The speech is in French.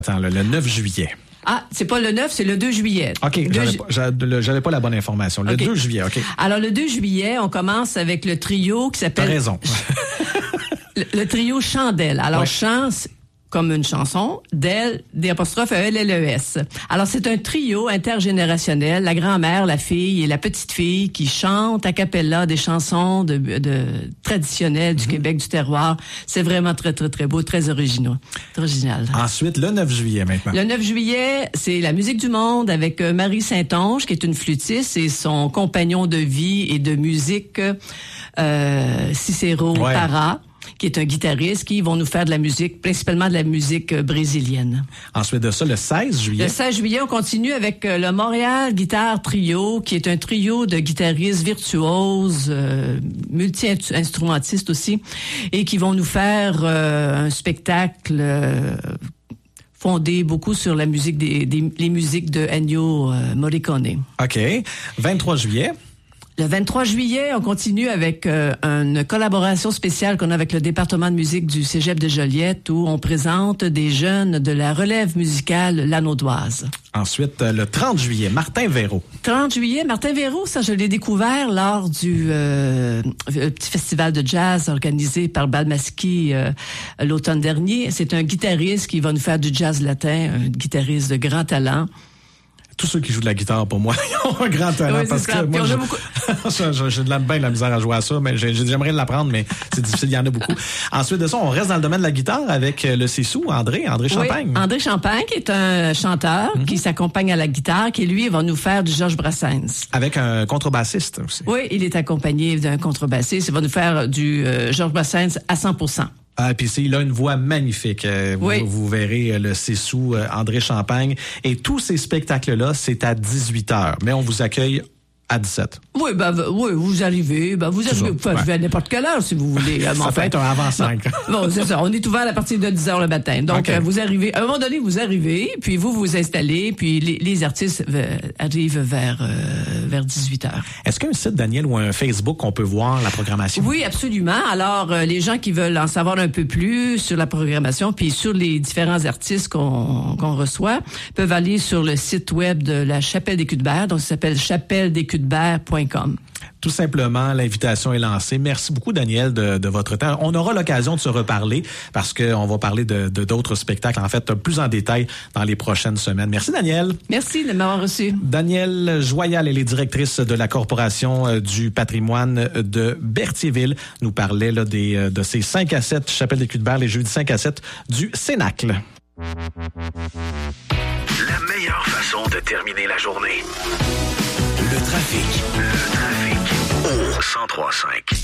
Attends, le 9 juillet. Ah, c'est pas le 9, c'est le 2 juillet. OK, j'avais pas la bonne information. Le 2 juillet, OK. Alors, le 2 juillet, on commence avec le trio qui s'appelle... T'as raison. le trio Chandelle. Alors, chance comme une chanson, d'elle, D''E-L-L-E-S. Alors, c'est un trio intergénérationnel, la grand-mère, la fille et la petite-fille qui chantent a cappella des chansons de traditionnelles du Québec, du terroir. C'est vraiment très, très, très beau, très original. Ensuite, le 9 juillet maintenant. Le 9 juillet, c'est la musique du monde avec Marie Saint-Onge, qui est une flûtiste, et son compagnon de vie et de musique, Cicero Parra, qui est un guitariste, qui vont nous faire de la musique, principalement de la musique brésilienne. Ensuite de ça, le 16 juillet. Le 16 juillet, on continue avec le Montréal Guitar Trio, qui est un trio de guitaristes virtuoses, multi-instrumentistes aussi, et qui vont nous faire un spectacle fondé beaucoup sur la musique les musiques de Ennio Morricone. OK. 23 juillet. Le 23 juillet, on continue avec une collaboration spéciale qu'on a avec le département de musique du Cégep de Joliette, où on présente des jeunes de la relève musicale lanaudoise. Ensuite, le 30 juillet, Martin Véro. 30 juillet, Martin Véro, ça, je l'ai découvert lors du petit festival de jazz organisé par Balmaski l'automne dernier. C'est un guitariste qui va nous faire du jazz latin, un guitariste de grand talent. Tous ceux qui jouent de la guitare, pour moi, ils ont un grand talent. Oui, parce que moi, j'ai bien de la misère à jouer à ça, mais j'aimerais l'apprendre, mais c'est difficile, il y en a beaucoup. Ensuite de ça, on reste dans le domaine de la guitare avec le Cissou, André Champagne. Oui, André Champagne, qui est un chanteur qui s'accompagne à la guitare, qui, lui, va nous faire du Georges Brassens. Avec un contrebassiste aussi. Oui, il est accompagné d'un contrebassiste. Il va nous faire du Georges Brassens à 100%. Ah, puis il a une voix magnifique. Vous verrez le Cissou, André Champagne. Et tous ces spectacles-là, c'est à 18h. Mais on vous accueille à 17. Oui, vous arrivez. Vous pouvez arriver à n'importe quelle heure, si vous voulez. Ça peut être un avant 5. Bon, c'est ça. On est ouvert à partir de 10h le matin. Donc, vous arrivez. À un moment donné, vous arrivez, puis vous installez, puis les artistes arrivent vers 18h. Est-ce qu'il y a un site, Daniel, ou un Facebook qu'on peut voir la programmation? Oui, absolument. Alors, les gens qui veulent en savoir un peu plus sur la programmation, puis sur les différents artistes qu'on reçoit, peuvent aller sur le site web de la Chapelle des Culs-de-Berre. Donc, ça s'appelle chapeldesculs-de-berre.com. Tout simplement, l'invitation est lancée. Merci beaucoup, Daniel, de votre temps. On aura l'occasion de se reparler parce qu'on va parler de d'autres spectacles, en fait, plus en détail dans les prochaines semaines. Merci, Daniel. Merci de m'avoir reçu. Daniel Joyal, elle est directrice de la Corporation du patrimoine de Berthierville, nous parlait là, de ces 5 à 7 Chapelle des Culs-de-Berre, les jeudis 5 à 7 du Cénacle. La meilleure façon de terminer la journée. Le trafic au 103.5.